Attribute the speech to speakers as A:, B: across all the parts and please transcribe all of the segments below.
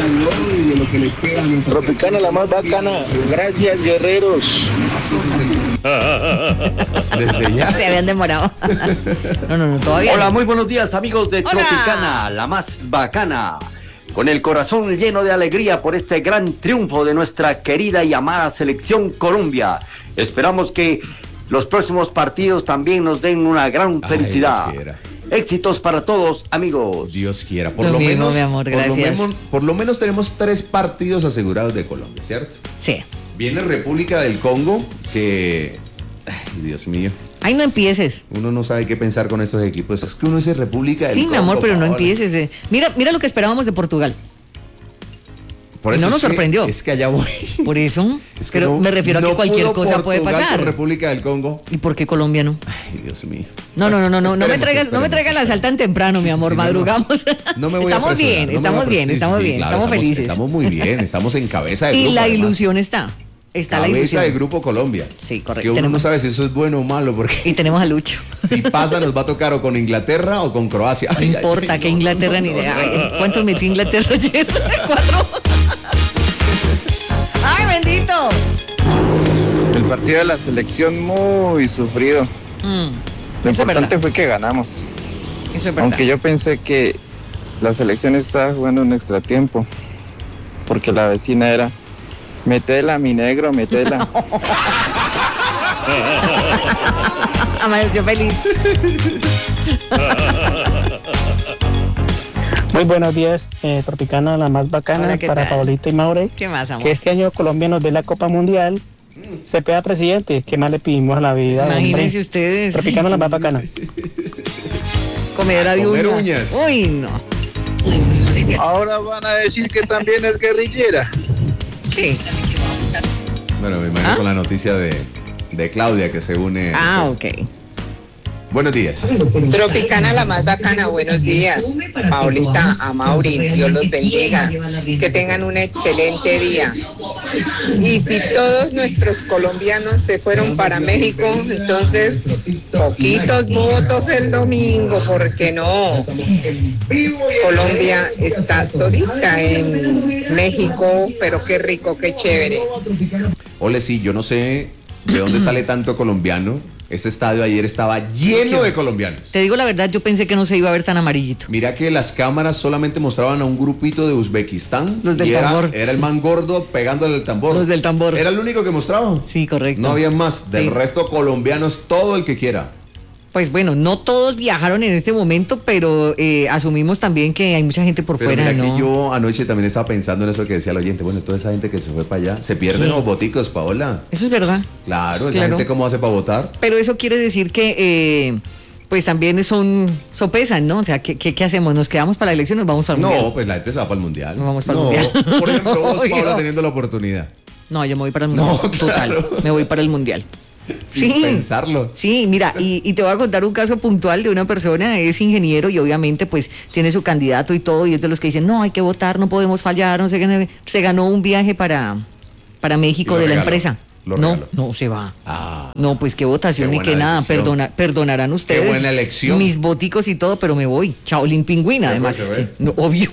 A: Tropicana la más bacana. Gracias, guerreros.
B: Desde ya.
C: Se habían demorado. No, todavía.
D: Hola,
C: no.
D: muy buenos días, amigos de
C: Hola.
D: Tropicana, la más bacana. Con el corazón lleno de alegría por este gran triunfo de nuestra querida y amada selección Colombia. Esperamos que los próximos partidos también nos den una gran felicidad.
B: Dios quiera.
D: Éxitos para todos, amigos.
B: Dios quiera.
C: Lo mismo, mi amor, gracias.
B: Por lo menos tenemos 3 partidos asegurados de Colombia, ¿cierto?
C: Sí.
B: Viene República del Congo, que... Ay, Dios mío.
C: Ay, no empieces.
B: Uno no sabe qué pensar con estos equipos. Es que uno dice República del
C: Sí,
B: Congo.
C: mi amor, pero no
B: Paola.
C: empieces. Mira lo que esperábamos de Portugal.
B: Por
C: Y no
B: eso
C: nos
B: es que-
C: sorprendió.
B: Es que allá voy.
C: Por eso.
B: Es que
C: Pero
B: no-
C: me refiero a
B: no
C: que cualquier
B: pudo
C: cosa puede
B: Portugal
C: pasar.
B: con República del Congo.
C: ¿Y por qué Colombia no?
B: Ay, Dios mío.
C: No me
B: Esperemos,
C: traigas la sal tan temprano, mi amor.
B: Sí, no,
C: Madrugamos.
B: No me voy a
C: Estamos
B: apresurar,
C: bien,
B: no me
C: estamos
B: voy a
C: bien,
B: apresurar.
C: estamos
B: Sí,
C: bien,
B: claro,
C: estamos felices.
B: Estamos muy bien, estamos en cabeza de
C: Y
B: grupo.
C: la
B: además.
C: ilusión está. Está la
B: Cabeza
C: ilusión.
B: de Grupo Colombia.
C: Sí, correcto.
B: Que uno no
C: Tenemos-
B: sabe si eso es bueno o malo, porque
C: Y tenemos a Lucho.
B: si pasa nos va a tocar o con Inglaterra o con Croacia.
C: No importa que Inglaterra ni idea. Ay, ¿cuántos metió Inglaterra ayer? 4. ¡Ay, bendito!
A: El partido de la selección muy sufrido. Lo
C: Eso es
A: importante
C: verdad.
A: fue que ganamos.
C: Eso es verdad.
A: Aunque yo pensé que la selección estaba jugando un extra tiempo. Porque la vecina era, metela, mi negro, metela.
C: Amaneció feliz.
E: Muy buenos días, Tropicana, la más bacana,
C: Hola, ¿qué
E: para
C: tal?
E: Paolita y Maure.
C: ¿Qué más, amor?
E: Que este año Colombia nos dé la Copa Mundial. Se pega presidente, ¿qué más le pedimos a la vida?
C: Imagínense
E: hombre?
C: ustedes.
E: Tropicana, la más bacana.
C: Comedera de
B: Comer
C: uñas.
B: uñas.
C: Uy, no.
A: Ahora van a decir que también es guerrillera.
C: ¿Qué?
B: Bueno, me imagino
C: ¿Ah?
B: con la noticia de Claudia que se une.
C: Ah,
B: pues.
C: ok.
B: Buenos días.
F: Tropicana la más bacana, buenos días. Paulita, a Mauri, Dios los bendiga. Que tengan un excelente día. Y si todos nuestros colombianos se fueron para México, entonces poquitos votos el domingo, porque no. Colombia está todita en México, pero qué rico, qué chévere.
B: Ole, sí, yo no sé de dónde sale tanto colombiano. Ese estadio ayer estaba lleno de colombianos.
C: Te digo la verdad, yo pensé que no se iba a ver tan amarillito.
B: Mira que las cámaras solamente mostraban a un grupito de Uzbekistán.
C: Los del
B: y
C: tambor.
B: Era el man gordo pegándole el tambor.
C: Los del tambor.
B: Era el único que mostraba.
C: Sí, correcto.
B: No había más. Del
C: Sí.
B: resto, colombianos, todo el que quiera.
C: Pues bueno, no todos viajaron en este momento, pero asumimos también que hay mucha gente por
B: Pero
C: fuera,
B: mira
C: ¿no?
B: que yo anoche también estaba pensando en eso que decía el oyente. Bueno, toda esa gente que se fue para allá, se pierden
C: Sí.
B: los boticos, Paola.
C: Eso es verdad.
B: Claro, esa
C: Claro.
B: gente cómo hace para votar.
C: Pero eso quiere decir que, pues también sopesan, ¿no? O sea, ¿qué hacemos? ¿Nos quedamos para la elección o nos vamos para el mundial?
B: No, pues la gente se va para el mundial.
C: Nos vamos para el mundial.
B: Por ejemplo, vos,
C: Obvio.
B: Paola, teniendo la oportunidad.
C: No, yo me voy para el mundial.
B: No,
C: Total,
B: claro.
C: me voy para el mundial.
B: Sin pensarlo.
C: Sí, mira, y te voy a contar un caso puntual de una persona, es ingeniero y obviamente pues tiene su candidato y todo, y es de los que dicen, no, hay que votar, no podemos fallar, no sé qué. Se ganó un viaje para México
B: Y lo
C: de la
B: regaló.
C: empresa.
B: Lo
C: No,
B: regaló.
C: no se va.
B: Ah,
C: No, pues qué votación
B: Qué
C: ni
B: buena
C: qué nada.
B: decisión.
C: Perdonarán ustedes.
B: buena elección.
C: Mis boticos y todo, pero me voy. Chaolín Pingüina,
B: Qué
C: además.
B: bueno,
C: Es
B: qué
C: que, no, obvio.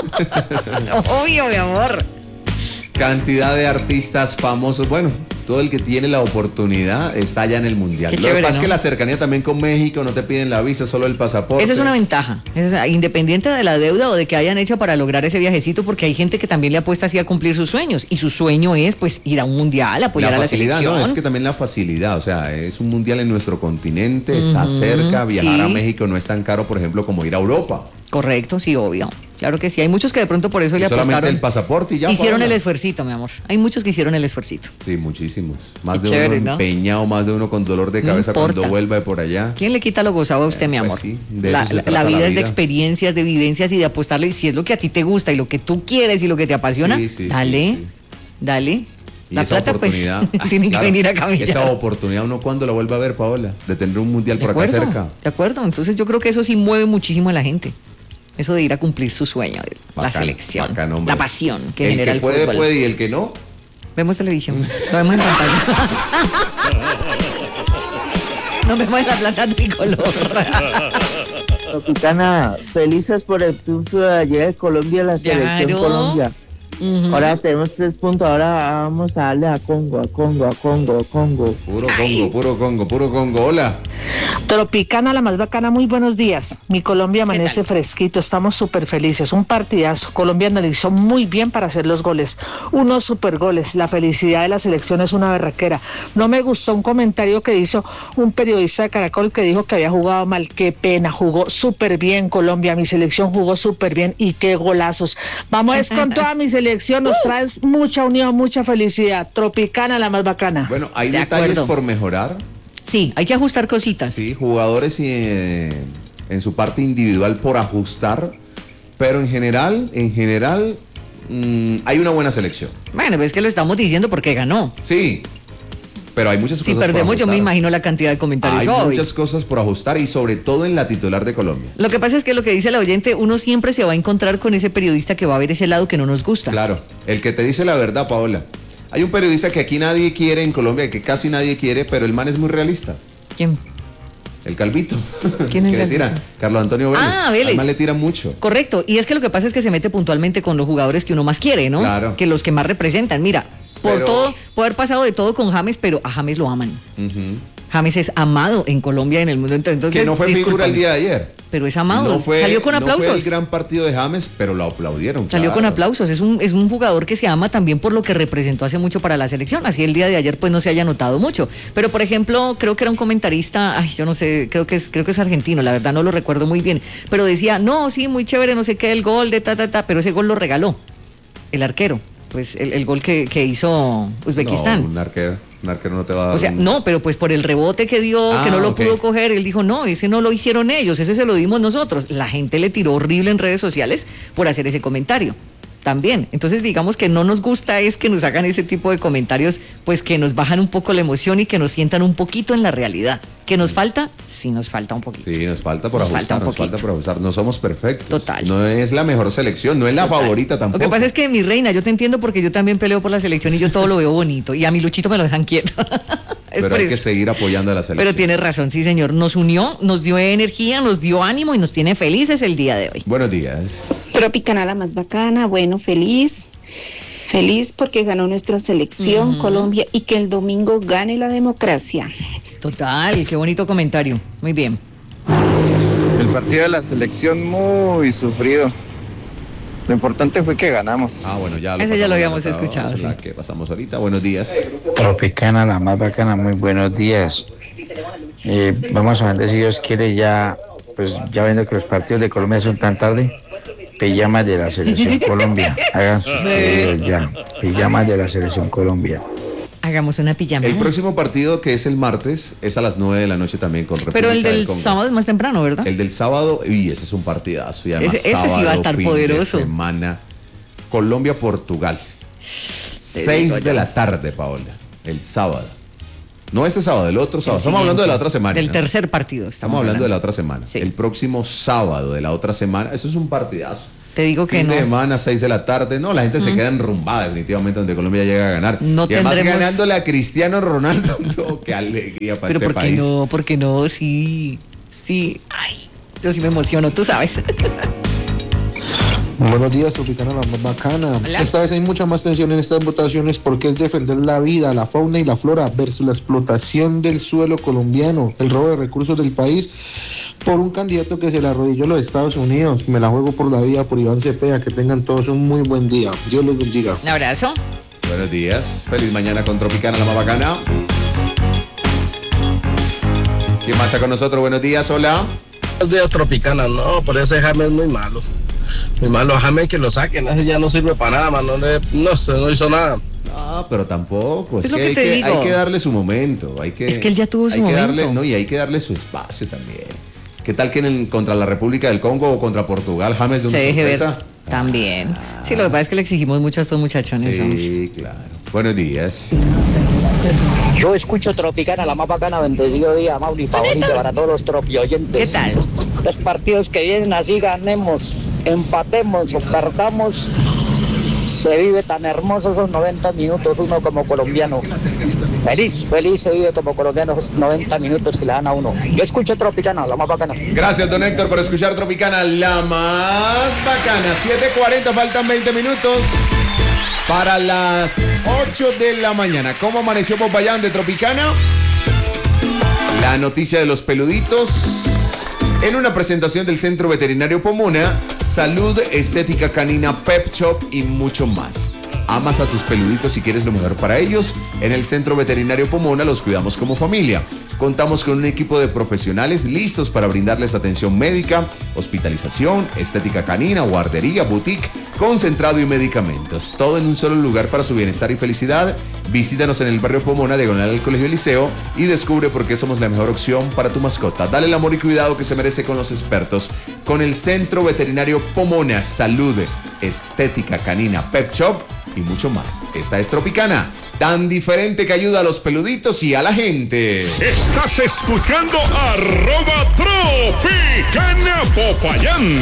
C: Obvio, mi amor.
B: cantidad de artistas famosos. Bueno, todo el que tiene la oportunidad está ya en el mundial.
C: Qué
B: Lo que
C: chévere,
B: pasa es
C: ¿no?
B: que la cercanía también con México, no te piden la visa, solo el pasaporte.
C: Esa es una ventaja. Independiente de la deuda o de que hayan hecho para lograr ese viajecito, porque hay gente que también le apuesta así a cumplir sus sueños. Y su sueño es, pues, ir a un mundial, apoyar
B: La
C: a la
B: facilidad,
C: selección.
B: no, es que también la facilidad, o sea, es un mundial en nuestro continente, está
C: Ujú,
B: cerca, viajar
C: sí.
B: a México no es tan caro, por ejemplo, como ir a Europa.
C: Correcto, sí, obvio. Claro que sí. Hay muchos que de pronto por eso
B: Y
C: le
B: solamente
C: apostaron.
B: el pasaporte y ya.
C: Hicieron
B: Paola.
C: el esfuercito, mi amor. Hay muchos que hicieron el esfuercito.
B: Sí, muchísimos. Más
C: Qué
B: de
C: chévere,
B: uno
C: ¿no?
B: empeñado, más de uno con dolor de
C: No
B: cabeza cuando
C: importa.
B: vuelva de por allá.
C: ¿Quién le quita lo gozado a usted, mi
B: Pues
C: amor?
B: sí, de
C: la,
B: eso se
C: la-
B: trata
C: la vida
B: la
C: es de
B: vida.
C: experiencias, de vivencias y de apostarle. Y si es lo que a ti te gusta y lo que tú quieres y lo que te apasiona,
B: Sí, sí,
C: dale,
B: sí, sí.
C: dale.
B: Y
C: La
B: esa
C: plata, pues,
B: oportunidad,
C: tiene
B: claro,
C: que venir a camellar.
B: Esa oportunidad uno cuando la vuelva a ver, Paola, de tener un mundial
C: ¿De
B: por acá
C: acuerdo?
B: cerca.
C: De acuerdo. Entonces yo creo que eso sí mueve muchísimo a la gente. Eso de ir a cumplir su sueño, la
B: Bacán,
C: selección,
B: bacán, hombre.
C: la pasión que
B: El
C: genera
B: que
C: el
B: puede,
C: fútbol.
B: puede y el que no.
C: Vemos televisión, lo vemos en pantalla. Nos vemos en la Plaza Tricolor.
G: Tropicana, felices por el triunfo de ayer de Colombia, la selección
C: Claro.
G: Colombia. Ahora tenemos 3 puntos, ahora vamos a darle a Congo.
B: Puro Congo. Hola.
H: Tropicana, la más bacana, muy buenos días. Mi Colombia amanece fresquito, estamos súper felices. Un partidazo. Colombia analizó muy bien para hacer los goles. Unos super goles. La felicidad de la selección es una berraquera. No me gustó un comentario que hizo un periodista de Caracol que dijo que había jugado mal. Qué pena, jugó súper bien Colombia. Mi selección jugó súper bien y qué golazos. Vamos con toda mi selección, nos trae mucha unión, mucha felicidad. Tropicana, la más bacana.
B: Bueno, hay
C: De
B: detalles
C: acuerdo.
B: por mejorar.
C: Sí, hay que ajustar cositas.
B: Sí, jugadores en su parte individual por ajustar, pero en general, hay una buena selección.
C: Bueno, pues es que lo estamos diciendo porque ganó.
B: Sí, pero hay muchas
C: Si
B: cosas por
C: perdemos, yo me
B: ajustar.
C: imagino la cantidad de comentarios
B: Hay
C: hoy.
B: muchas cosas por ajustar y sobre todo en la titular de Colombia.
C: Lo que pasa es que lo que dice la oyente, uno siempre se va a encontrar con ese periodista que va a ver ese lado que no nos gusta.
B: Claro, el que te dice la verdad, Paola. Hay un periodista que aquí nadie quiere en Colombia, que casi nadie quiere, pero el man es muy realista.
C: ¿Quién?
B: El Calvito.
C: ¿Quién es
B: que le
C: Calvito?
B: tira? Carlos Antonio Vélez.
C: Ah, Vélez.
B: Al man le tira mucho.
C: Correcto, y es que lo que pasa es que se mete puntualmente con los jugadores que uno más quiere, ¿no?
B: Claro.
C: Que los que más representan. Mira, por
B: Pero-
C: todo, puede haber pasado de todo con James, pero a James lo aman.
B: Ujú.
C: James es amado en Colombia y en el mundo. Entonces,
B: Que no fue figura el
C: discúlpame,
B: día de ayer.
C: pero es amado. Salió con
B: No fue el
C: aplausos.
B: gran partido de James, pero lo aplaudieron.
C: Salió con
B: claro.
C: aplausos. Es un jugador que se ama también por lo que representó hace mucho para la selección. Así el día de ayer pues no se haya notado mucho. Pero por ejemplo, creo que era un comentarista, ay, yo no sé, creo que es argentino, la verdad no lo recuerdo muy bien. Pero decía, no, sí, muy chévere, no sé qué, el gol de pero ese gol lo regaló el arquero. Pues el gol que hizo Uzbekistán.
B: No, un arquero no te va a dar.
C: O sea, no, pero pues por el rebote que dio,
B: Ah,
C: que no lo
B: ok.
C: pudo coger, él dijo, no, ese no lo hicieron ellos, ese se lo dimos nosotros. La gente le tiró horrible en redes sociales por hacer ese comentario. También. Entonces, digamos que no nos gusta es que nos hagan ese tipo de comentarios, pues que nos bajan un poco la emoción y que nos sientan un poquito en la realidad. ¿Que nos falta? Sí, nos falta un poquito.
B: Sí, nos falta por
C: Nos falta
B: ajustar,
C: un
B: nos falta
C: poquito.
B: por ajustar. No somos perfectos.
C: Total.
B: No es la mejor selección, no es la favorita tampoco.
C: Lo que pasa es que, mi reina, yo te entiendo porque yo también peleo por la selección y yo todo lo veo bonito. Y a mi Luchito me lo dejan quieto. Es
B: pero
C: por
B: hay que
C: eso.
B: seguir apoyando a la selección.
C: Pero tiene razón, sí, señor. Nos unió, nos dio energía, nos dio ánimo y nos tiene felices el día de hoy.
B: Buenos días.
I: Tropicana, la más bacana, bueno, feliz porque ganó nuestra selección Colombia y que el domingo gane la democracia.
C: Total, qué bonito comentario. Muy bien.
A: El partido de la selección muy sufrido. Lo importante fue que ganamos.
B: Ah, bueno, ya
C: Ese ya lo habíamos
B: pasamos,
C: escuchado,
B: es la
C: sí.
B: que pasamos ahorita. Buenos días.
J: Tropicana, la más bacana, muy buenos días. Vamos a ver si Dios quiere ya, pues ya viendo que los partidos de Colombia son tan tarde, pijamas de la selección Colombia. Hagan sus pedidos ya. Pijamas de la selección Colombia.
C: Hagamos una pijama.
B: El próximo partido, que es el martes, es a las 9 de la noche también con República
C: Pero el del
B: Congo.
C: sábado es más temprano, ¿verdad?
B: El del sábado, y ese es un partidazo. Y además,
C: Ese sí va a
B: sábado,
C: estar
B: fin de
C: poderoso.
B: semana. Colombia-Portugal.
C: Te
B: 6
C: digo
B: de
C: yo.
B: la tarde, Paola. El sábado. No este sábado, el otro sábado.
C: El
B: Estamos hablando de la
C: siguiente.
B: otra semana.
C: Del
B: ¿no?
C: tercer partido.
B: Estamos hablando de la otra semana.
C: Sí.
B: El próximo sábado de la otra semana. Eso es un partidazo.
C: Te digo que
B: Fin
C: no.
B: de semana, 6 de la tarde. No, la gente se queda enrumbada definitivamente donde Colombia llega a ganar.
C: No
B: y además
C: tendremos-
B: ganándole a Cristiano Ronaldo. No, qué alegría para
C: Pero
B: este
C: ¿por qué
B: país.
C: no? ¿Por qué no? Sí, sí. Ay, yo sí me emociono, tú sabes.
K: Buenos días, Tropicana, la más bacana.
C: Hola.
K: Esta vez hay mucha más tensión en estas votaciones porque es defender la vida, la fauna y la flora versus la explotación del suelo colombiano, el robo de recursos del país por un candidato que se le arrodilló a los Estados Unidos. Me la juego por la vida, por Iván Cepeda. Que tengan todos un muy buen día. Dios los bendiga.
C: Un abrazo.
B: Buenos días. Feliz mañana con Tropicana, la más bacana. ¿Quién más está con nosotros? Buenos días, hola.
L: Buenos días, Tropicana. No, por ese James es muy malo. Muy malo. A James que lo saquen. Ese ya no sirve para nada, man. No hizo nada.
B: Ah, pero tampoco.
C: Es lo que te digo.
B: hay que darle su momento.
C: Es que él ya tuvo su
B: hay que
C: momento.
B: darle, no, y hay que darle su espacio también. ¿Qué tal que contra la República del Congo o contra Portugal, James de
C: Se
B: una
C: deje ver.
B: sorpresa?
C: También. Sí, lo que pasa es que le exigimos mucho a estos muchachones. hombre.
B: Sí, claro. Buenos días.
M: Yo escucho Tropicana, la más bacana, bendecido día, Mauri, favorito para todos los tropioyentes.
C: ¿Qué tal?
M: Los partidos que vienen así, ganemos, empatemos o perdamos, se vive tan hermoso esos 90 minutos uno como colombiano. Feliz se vive como colombianos 90 minutos que le dan a uno. Yo escucho Tropicana, la más bacana.
B: Gracias, don Héctor, por escuchar Tropicana, la más bacana. 7:40, faltan 20 minutos para las 8 de la mañana. ¿Cómo amaneció Popayán de Tropicana? La noticia de los peluditos. En una presentación del Centro Veterinario Pomona, Salud, Estética Canina, Pet Shop y mucho más. Amas a tus peluditos y quieres lo mejor para ellos. En el Centro Veterinario Pomona los cuidamos como familia. Contamos con un equipo de profesionales listos para brindarles atención médica, hospitalización, estética canina, guardería, boutique, concentrado y medicamentos. Todo en un solo lugar para su bienestar y felicidad. Visítanos en el barrio Pomona, diagonal al Colegio Liceo, y descubre por qué somos la mejor opción para tu mascota. Dale el amor y cuidado que se merece con los expertos. Con el Centro Veterinario Pomona, Salud, Estética Canina, Pet Shop y mucho más. Esta es Tropicana, tan diferente que ayuda a los peluditos y a la gente.
N: Estás escuchando @Tropicana Popayán.